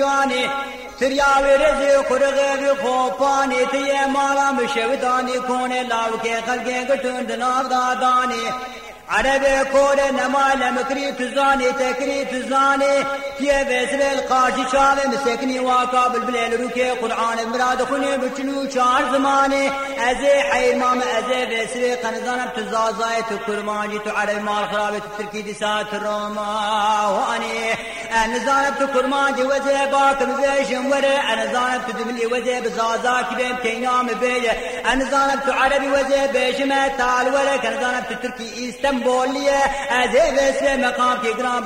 جاني ترياوي رزي قرغي خوفاني تيه مالا مشوداني كوني لاوكي خلقي قتون دناف داداني عربي كوري نمالا مكري تزاني تكري تزاني كيه بسر القاشي شالي مسكني واقابل بليل روكي قرآن مراد خوني بچلو چار زماني ازي حي ماما ازي بسر قنزانم تزازاي تكرمانجي تو عربي مال خرابي تتركي دي سات روما واني انا زانب تكرمانجي وزي باكم بيشم وري انا زانب تدملي وزي بزازا كبيم كينام بيه انا زانب تعربي وزي بيشم تال وري كان زانب تتركي استنبوليه ازي بسر مقام كي قرام